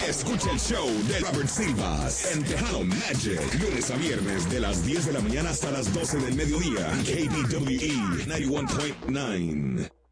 Escucha el show de Robert Silvas en Tejano Magic, lunes a viernes de las 10 de la mañana hasta las 12 del mediodía. KBWE 91.9.